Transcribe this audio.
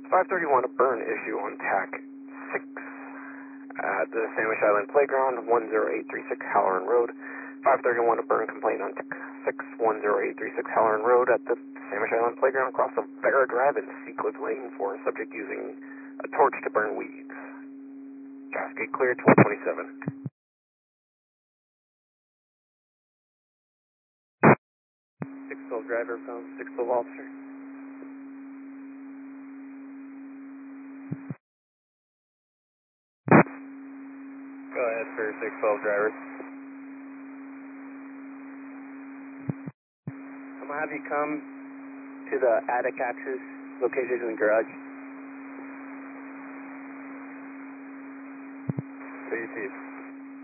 531, a burn issue on TAC 6 at the Sandwich Island Playground, 10836 Halloran Road. 531, a burn complaint on TAC 6, 10836 Halloran Road at the Sandwich Island Playground across of Vera Drive and Seacliff Lane for a subject using a torch to burn weeds. Cascade clear, 1227. 612 driver, phone, 612 officer. Go ahead for 612 driver. I'm going to have you come to the attic access located in the garage. So you see